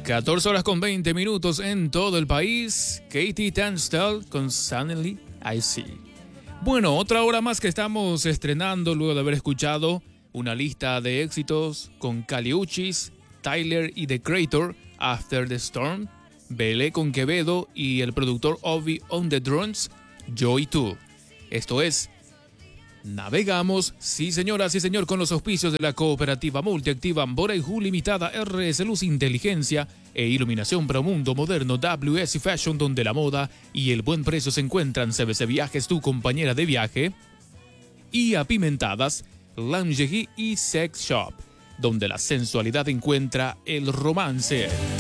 14 horas con 20 minutos en todo el país. Katie Tunstall con Suddenly I See. Bueno, otra hora más que estamos estrenando luego de haber escuchado una lista de éxitos con Kali Uchis, Tyler y The Creator, After the Storm, Belé con Quevedo y el productor Ovi on the drums, Yo y Tú. Esto es Navegamos, sí señora, sí señor, con los auspicios de la cooperativa multiactiva Amboreju Limitada, RS Luz Inteligencia e Iluminación Promundo Moderno, WS Fashion, donde la moda y el buen precio se encuentran. CBC Viajes, tu compañera de viaje. Y Apimentadas, Lingerie y Sex Shop, donde la sensualidad encuentra el romance.